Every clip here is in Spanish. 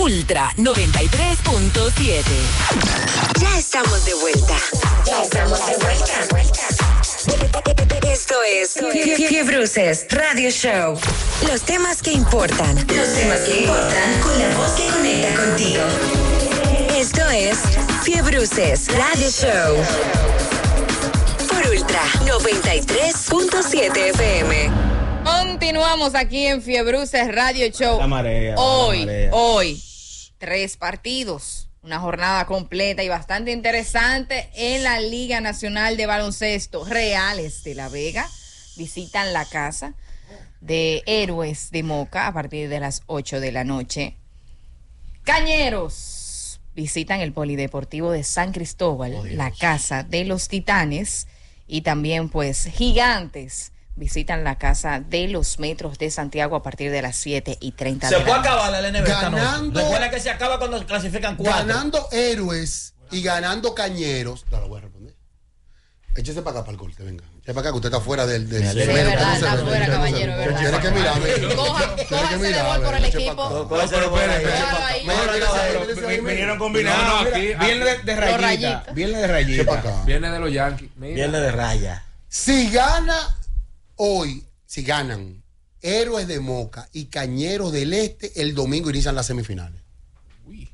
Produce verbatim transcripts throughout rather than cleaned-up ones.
Ultra noventa y tres punto siete. Ya estamos de vuelta. Ya estamos de vuelta. Esto es Fiebruces Radio Show. Los temas que importan. Los temas que importan con la voz que conecta contigo. Esto es Fiebruces Radio Show. Por Ultra noventa y tres punto siete F M. Continuamos aquí en Fiebruces Radio Show. La marea. Hoy, la marea. hoy, tres partidos. Una jornada completa y bastante interesante en la Liga Nacional de Baloncesto. Reales de La Vega visitan la casa de Héroes de Moca a partir de las ocho de la noche. Cañeros visitan el Polideportivo de San Cristóbal, oh, la casa de los Titanes. Y también, pues, Gigantes visitan la casa de los Metros de Santiago a partir de las siete y treinta de la noche. Se puede acabar la N B A esta noche. Recuerda que se acaba cuando clasifican cuatro. Ganando Héroes y ganando Cañeros. No lo voy a responder. Échese para acá para el corte, venga. Échese para acá que usted está fuera del... del sí, es verdad, está fuera, caballero, es verdad. Tiene que mirarme. Coja ese de gol por el equipo. Coja ese de gol. Vinieron combinados aquí. Viernes de rayita. Viernes de rayita. Viernes de los Yankees. Viernes de raya. Si gana hoy, si ganan Héroes de Moca y Cañeros del Este, el domingo inician las semifinales. Uy.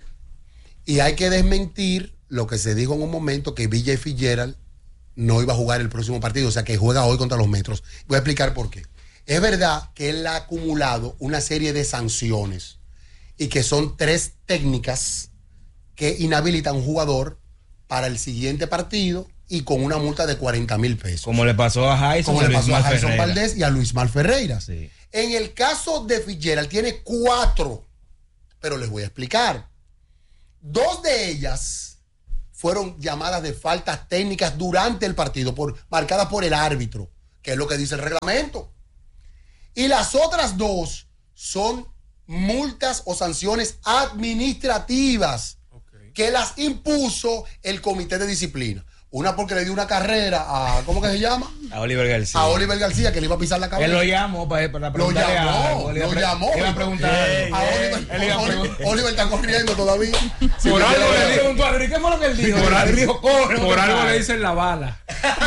Y hay que desmentir lo que se dijo en un momento, que Villa Fitzgerald no iba a jugar el próximo partido, o sea que juega hoy contra los Metros. Voy a explicar por qué. Es verdad que él ha acumulado una serie de sanciones y que son tres técnicas que inhabilitan a un jugador para el siguiente partido y con una multa de cuarenta mil pesos. Como le pasó a Jason, Como le pasó a Jason Valdés y a Luis Mal Ferreira. Sí. En el caso de Fitzgerald tiene cuatro, pero les voy a explicar. Dos de ellas fueron llamadas de faltas técnicas durante el partido, por, marcadas por el árbitro, que es lo que dice el reglamento. Y las otras dos son multas o sanciones administrativas, okay, que las impuso el comité de disciplina. Una porque le dio una carrera a, ¿cómo que se llama? A Oliver García. A Oliver García, que le iba a pisar la cabeza. Él lo llamó para, para preguntarle Lo llamó, algo. lo pre- llamó. Iba a preguntar. Hey, a Oliver, él iba a Oliver, Oliver está corriendo todavía. Sí, por algo le preguntó a Adri, ¿qué fue lo que él dijo? Por, él dijo, corre. Por algo le dicen la bala.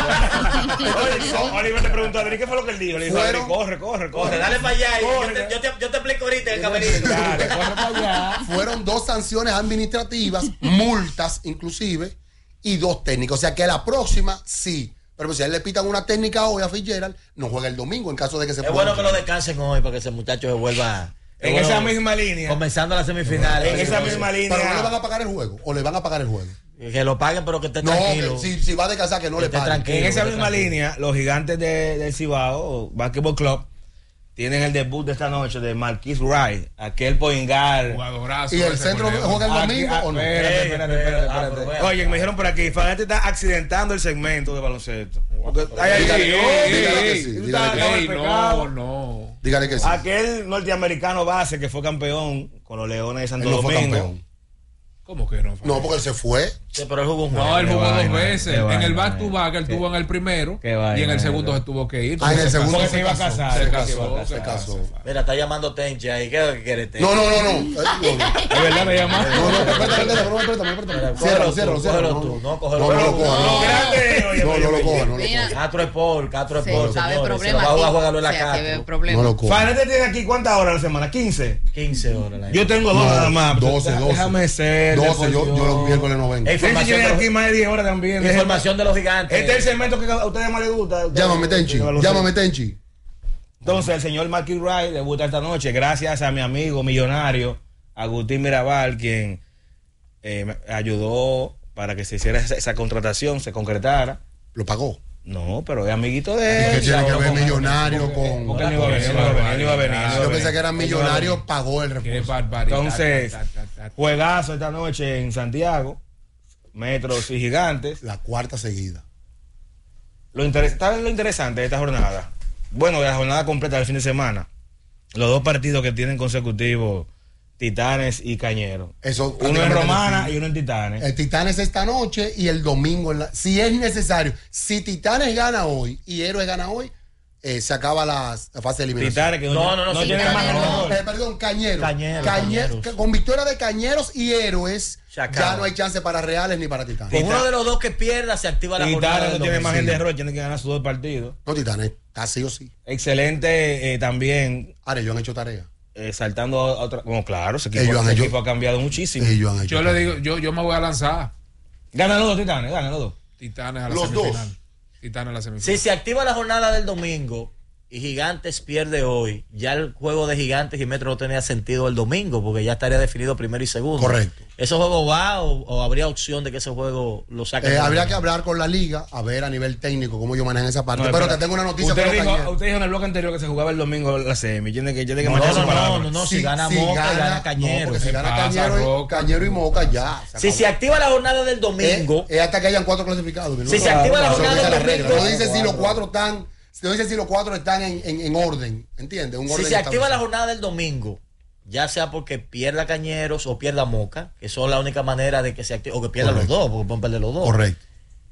Oliver le preguntó a Adri, ¿qué fue lo que él dijo? Le dijo, Adri, corre, corre, corre. Dale para allá. Yo te, yo, te, yo te explico ahorita en el camerino. Dale, corre para allá. Fueron dos sanciones administrativas, multas inclusive, y dos técnicas. O sea que la próxima sí. Pero si a él le pitan una técnica hoy a Fitzgerald, no juega el domingo en caso de que se Es bueno que lo descansen hoy para que ese muchacho se vuelva. En bueno, esa misma línea. Comenzando la semifinal. En esa misma línea. Pero no le van a pagar el juego. O le van a pagar el juego. Que lo paguen, pero que esté no, tranquilo. No, si, si va a descansar, que no que le paguen. En esa misma línea, los Gigantes de, del Cibao, Basketball Club, tienen el debut de esta noche de Marquise Wright, aquel poingar. ¿Y el centro juega el domingo aquí, o no? Espérate, espérate, espérate. espérate, espérate. Oye, me dijeron por aquí, Fanetti está accidentando el segmento de baloncesto. Porque, ay, ay, ay, no, no. Dígale que sí. Aquel norteamericano base que fue campeón con los Leones de Santo él no Domingo. Fue campeón. ¿Cómo que no? No, porque él se fue. Sí, pero él jugó un juego. No, él jugó vaina, dos veces. En vaina, el back to back, él qué, tuvo en el primero. Vaina, y en el segundo se tuvo que ir. Ah, en el segundo se, se, se iba a casar. Se, se casó, casó. se casó. Mira, está llamando Tenchi ahí. ¿Qué es lo que quiere Tenchi? No, no, no, no. ¿Es verdad me llama? No, no, espérate, espérate, espérate. Ciérralo, ciérralo, ciérralo. tú. No, cógelo. No, no lo coja. No, no lo coja, no lo coja. Castro Sport, Castro Sport, sabe señores. problema. Se lo va a jugar en la Castro. No lo coja. Fanetti tiene aquí ¿cuántas horas a la semana? ¿quince? quince horas. Yo tengo dos nada más. doce, doce. Déjame ser. doce, yo los miércoles no vengo. Información tiene aquí más de diez horas también. Información de los Gigantes. Este es el segmento que a ustedes más les gusta. Llámame, Tenchi. Llámame, Tenchi. Entonces, el señor Marquis Wright debuta esta noche gracias a mi amigo millonario, Agustín Mirabal, quien eh, me ayudó para que se hiciera esa, esa contratación, se concretara. ¿Lo pagó? No, pero es amiguito de él. ¿Qué tiene que ver millonario con...? Porque él no iba a venir, no iba a venir, no iba a venir. Yo pensé que era millonario, pagó el refuerzo. Entonces, juegazo esta noche en Santiago, Metros y Gigantes. La cuarta seguida. Lo, interes- ¿Sabes lo interesante de esta jornada? Bueno, de la jornada completa del fin de semana. Los dos partidos que tienen consecutivos, Titanes y Cañeros. Eso, uno en Romana y uno en Titanes. El Titanes esta noche y el domingo, en la, si es necesario. Si Titanes gana hoy y Héroes gana hoy, eh, se acaba la, la fase de eliminación. Titanes que No, no, no, sí, tienen más Titanes no. gol. Eh, perdón, Cañeros. Cañeros, Cañe- Cañeros. Con victoria de Cañeros y Héroes, Se acaba. ya no hay chance para Reales ni para Titanes. Con uno de los dos que pierda se activa la jornada Titanes del no tiene domingo. margen de error, tienen que ganar sus dos partidos. No, Titanes, está sí o sí. Excelente eh, también, Ahora, ellos han hecho tarea. eh, saltando a otra. Bueno, claro, ese equipo, Ellos han ese hecho- equipo ha cambiado muchísimo. Ellos han hecho Yo le tarea. digo, yo, yo me voy a lanzar. Ganan los dos Titanes, ganan los dos. Titanes a la Los semifinal. dos. Titanes a la Si semifinal. se activa la jornada del domingo y Gigantes pierde hoy, ya el juego de Gigantes y Metro no tenía sentido el domingo porque ya estaría definido primero y segundo. Correcto. ¿Ese juego va o, o habría opción de que ese juego lo saquen? Eh, del habría domingo? que hablar con la liga, a ver a nivel técnico cómo ellos manejan esa parte. No, pero espera. te tengo una noticia Usted para los dijo, Cañeros. usted dijo en el bloque anterior que se jugaba el domingo la semi. Tiene que, tiene que No, mantener no, su no, palabra. no, no, si Sí, gana sí Moca, gana- gana no, Cañero. porque si ¿Qué gana pasa, Cañero, y, Roca? Cañero y Moca, ya. Si se activa la jornada del domingo, Es hasta que hayan cuatro clasificados. ¿no? Si se activa la Eso jornada dice del la regla. domingo- No dice si los cuatro están, no dice si los cuatro están en, en, en orden, ¿entiendes? Un si orden se activa la establecido. jornada del domingo, ya sea porque pierda Cañeros o pierda Moca, que son la única manera de que se active, o que pierda Correcto. los dos, porque pueden perder los dos. Correcto.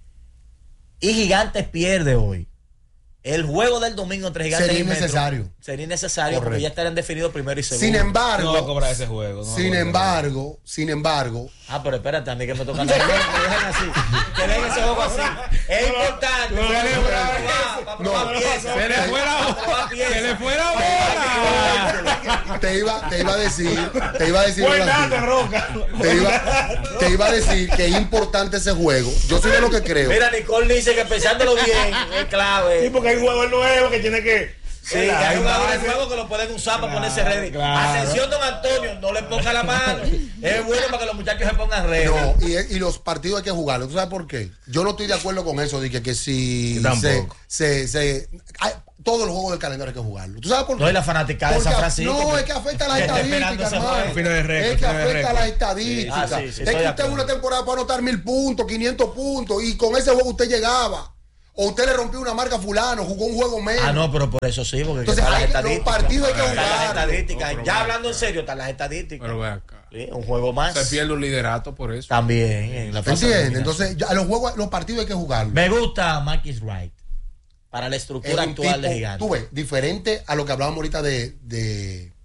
Y Gigantes pierde hoy. El juego del domingo entre Gigantes Sería y Metro innecesario. sería innecesario porque Correcto. ya estarían definidos primero y segundo. Sin embargo, No va a cobrar ese juego. no va a sin cobrar ese embargo, sin embargo, Ah, pero espérate, a mí que me toca nada. Que dejen así. Que dejen ese juego así. Es importante. no, no, para no, probar, para probar no, piezas. Se le fue la Para probar piezas. Se le fue la bola. te iba, te iba a decir, te iba a decir, juego. Rolandino, Buena, Roca. te iba, te iba a decir que es importante ese juego. Yo soy de lo que creo. Mira, Nicole dice que pensándolo bien es clave. Sí, porque hay un juego nuevo que tiene que. Sí, que hay jugadores de juego que lo pueden usar para Claro, ponerse ready. claro. Atención, don Antonio, no le ponga la mano. Es bueno para que los muchachos se pongan ready. No, y, y los partidos hay que jugarlos. ¿Tú sabes por qué? Yo no estoy de acuerdo con eso de que, que si Yo tampoco. se, se, se- hay- todos los juegos del calendario hay que jugarlos. ¿Tú sabes por qué? No, y la fanaticada de Porque San a- Francisco, No, que- es que afecta a las que está esperando estadísticas, ese hermano. juego. Fines de récord, Es que fines de afecta a récord. las estadísticas. Ah, sí, sí, es estoy que de usted en acuerdo. una temporada puede anotar mil puntos, quinientos puntos, y con ese juego usted llegaba. O usted le rompió una marca a fulano, jugó un juego menos. Ah, no, pero por eso sí, porque Entonces, están las hay- los estadísticas. partidos hay que Están las jugarlos. estadísticas. No, pero Ya ve hablando en acá. serio, están las estadísticas. Pero ve acá. Sí, un juego más. Se pierde un liderato por eso. También en la fase ¿Entiendes? final. Entonces, ya, los juegos, los partidos hay que jugarlos. Me gusta Marquis Wright para la Es estructura un actual tipo, de Gigantes. tú ves, diferente a lo que hablábamos ahorita de, de